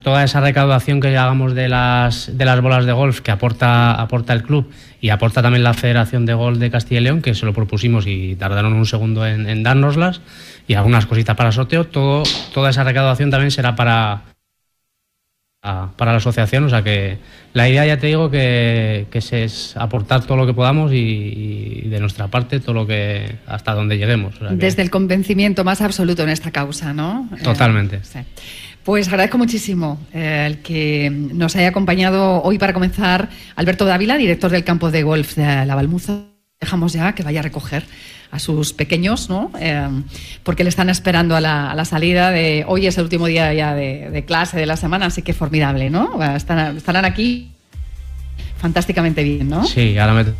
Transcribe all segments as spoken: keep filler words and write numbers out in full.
toda esa recaudación que hagamos de las, de las bolas de golf que aporta, aporta el club y aporta también la Federación de Golf de Castilla y León, que se lo propusimos y tardaron un segundo en, en dárnoslas, y algunas cositas para sorteo, todo, toda esa recaudación también será para, para la asociación. O sea que la idea, ya te digo, que, que es aportar todo lo que podamos y, y de nuestra parte todo lo que hasta donde lleguemos. O sea que... Desde el convencimiento más absoluto en esta causa, ¿no? Totalmente. Eh, sí. Pues agradezco muchísimo eh, el que nos haya acompañado hoy para comenzar Alberto Dávila, director del campo de golf de La Balmuza. Dejamos ya que vaya a recoger a sus pequeños, ¿no? Eh, porque le están esperando a la, a la salida de... Hoy es el último día ya de, de clase de la semana, así que formidable, ¿no? Están, estarán aquí fantásticamente bien, ¿no? Sí, ahora me...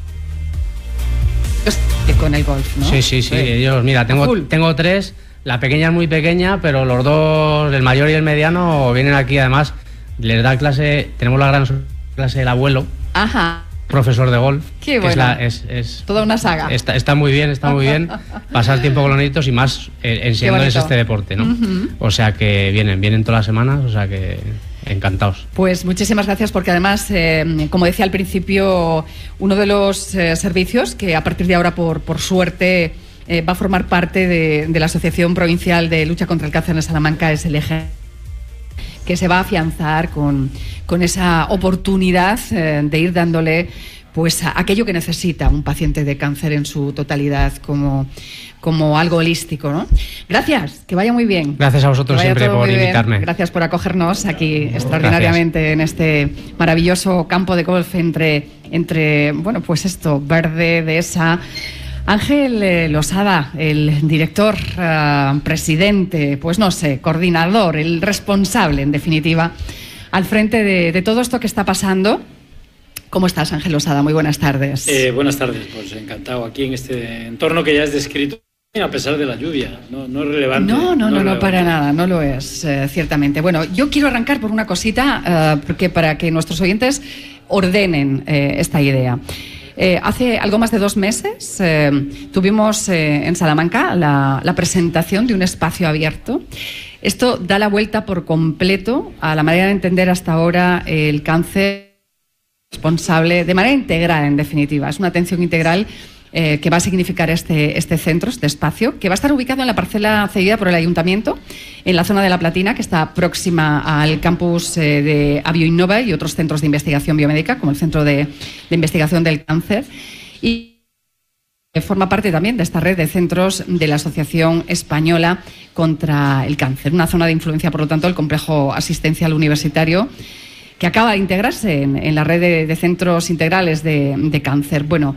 Con el golf, ¿no? Sí, sí, sí. sí. Ellos, mira, tengo, tengo tres... La pequeña es muy pequeña, pero los dos, el mayor y el mediano, vienen aquí. Además, les da clase, tenemos la gran clase del abuelo, Ajá. profesor de golf. Qué bueno. Es, la, es, es toda una saga. Está, está muy bien, está muy bien pasar tiempo con los niños y más eh, enseñándoles este deporte, ¿no? Uh-huh. O sea que vienen, vienen todas las semanas, o sea que encantados. Pues muchísimas gracias, porque además, eh, como decía al principio, uno de los eh, servicios que a partir de ahora, por, por suerte, Eh, va a formar parte de, de la Asociación Provincial de Lucha contra el Cáncer en Salamanca, es el eje que se va a afianzar con, con esa oportunidad eh, de ir dándole pues a aquello que necesita un paciente de cáncer en su totalidad, como, como algo holístico, ¿no? Gracias, que vaya muy bien. Gracias a vosotros siempre por invitarme. Gracias por acogernos aquí extraordinariamente. Gracias. En este maravilloso campo de golf entre, entre bueno, pues esto, verde, dehesa. Ángel eh, Losada, el director, uh, presidente, pues no sé, coordinador, el responsable, en definitiva, al frente de, de todo esto que está pasando. ¿Cómo estás, Ángel Losada? Muy buenas tardes. Eh, buenas tardes, pues encantado aquí en este entorno que ya es descrito, a pesar de la lluvia. No, no es relevante. No, no, no, no, no para nada, no lo es, eh, ciertamente. Bueno, yo quiero arrancar por una cosita, uh, porque para que nuestros oyentes ordenen eh, esta idea. Eh, hace algo más de dos meses eh, tuvimos eh, en Salamanca la, la presentación de un espacio abierto. Esto da la vuelta por completo a la manera de entender hasta ahora el cáncer responsable, de manera integral, en definitiva. Es una atención integral eh, que va a significar este, este centro, este espacio, que va a estar ubicado en la parcela cedida por el Ayuntamiento, en la zona de La Platina, que está próxima al campus eh, de Abioinnova y otros centros de investigación biomédica, como el Centro de, de Investigación del Cáncer, y forma parte también de esta red de centros de la Asociación Española contra el Cáncer, una zona de influencia, por lo tanto, del complejo asistencial universitario, que acaba de integrarse en, en la red de, de centros integrales de, de cáncer. Bueno,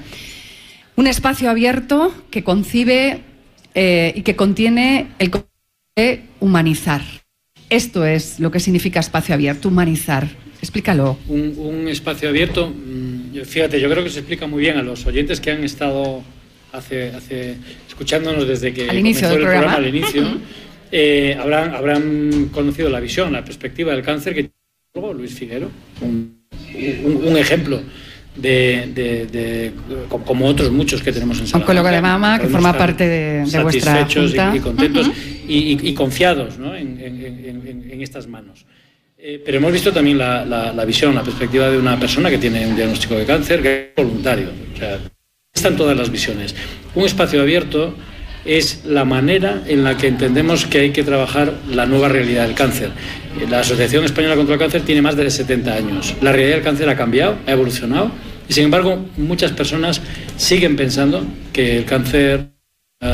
un espacio abierto que concibe eh, y que contiene el concepto de humanizar. Esto es lo que significa espacio abierto, humanizar. Explícalo. Un, un espacio abierto, fíjate, yo creo que se explica muy bien a los oyentes que han estado hace, hace, escuchándonos desde que al inicio comenzó del el programa, programa, al inicio, uh-huh. eh, habrán, habrán conocido la visión, la perspectiva del cáncer que tiene Luis Figuero, un, un, un ejemplo. De, de, de, como otros muchos que tenemos en Salamanca. Oncólogo de mama, que forma parte de, de vuestra junta. Y, y contentos uh-huh. y, y, y confiados, ¿no? en, en, en, en estas manos. Eh, pero hemos visto también la, la, la visión, la perspectiva de una persona que tiene un diagnóstico de cáncer, que es voluntario. O sea, están todas las visiones. Un espacio abierto es la manera en la que entendemos que hay que trabajar la nueva realidad del cáncer. La Asociación Española contra el Cáncer tiene más de setenta años. La realidad del cáncer ha cambiado, ha evolucionado, y sin embargo muchas personas siguen pensando que el cáncer uh,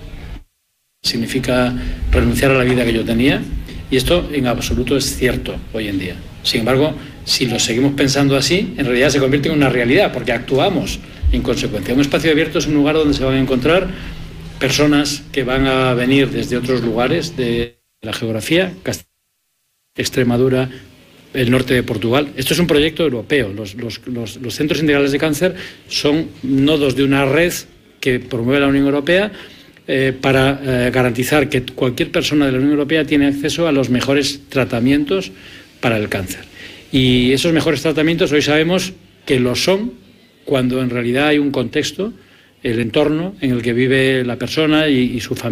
significa renunciar a la vida que yo tenía, y esto en absoluto es cierto hoy en día. Sin embargo, si lo seguimos pensando así, en realidad se convierte en una realidad, porque actuamos en consecuencia. Un espacio abierto es un lugar donde se van a encontrar personas que van a venir desde otros lugares de la geografía, Extremadura, el norte de Portugal. Esto es un proyecto europeo. Los, los, los, los centros integrales de cáncer son nodos de una red que promueve la Unión Europea eh, para eh, garantizar que cualquier persona de la Unión Europea tiene acceso a los mejores tratamientos para el cáncer. Y esos mejores tratamientos hoy sabemos que lo son cuando en realidad hay un contexto, el entorno en el que vive la persona y, y su familia,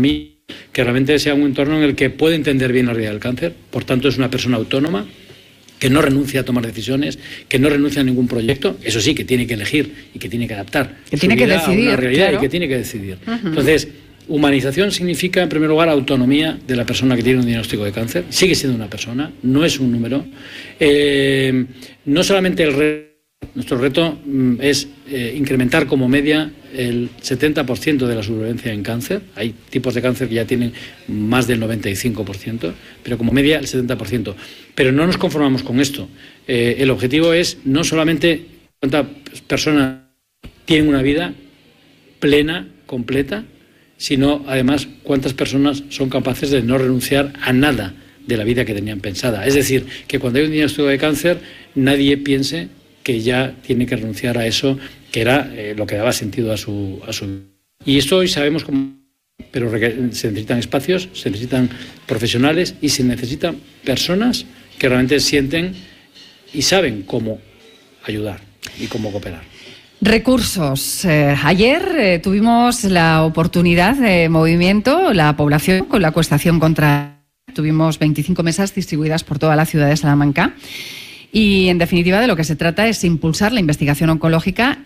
que realmente sea un entorno en el que puede entender bien la realidad del cáncer, por tanto es una persona autónoma, que no renuncia a tomar decisiones, que no renuncia a ningún proyecto, eso sí, que tiene que elegir y que tiene que adaptar que tiene que decidir, a una realidad, claro. y que tiene que decidir. Uh-huh. Entonces, humanización significa, en primer lugar, autonomía de la persona que tiene un diagnóstico de cáncer. Sigue siendo una persona, no es un número. Eh, no solamente el reto, nuestro reto mm, es eh, incrementar como media el setenta por ciento de la supervivencia en cáncer. Hay tipos de cáncer que ya tienen más del noventa y cinco por ciento, pero como media el setenta por ciento. Pero no nos conformamos con esto. Eh, el objetivo es no solamente cuántas personas tienen una vida plena, completa, sino además cuántas personas son capaces de no renunciar a nada de la vida que tenían pensada. Es decir, que cuando hay un diagnóstico de cáncer, nadie piense que ya tiene que renunciar a eso, que era eh, lo que daba sentido a su, a su vida. Y esto hoy sabemos cómo, pero se necesitan espacios, se necesitan profesionales y se necesitan personas que realmente sienten y saben cómo ayudar y cómo cooperar. Recursos. Eh, ayer eh, tuvimos la oportunidad de movimiento, la población, con la acuestación contra... Tuvimos veinticinco mesas distribuidas por toda la ciudad de Salamanca. Y, en definitiva, de lo que se trata es impulsar la investigación oncológica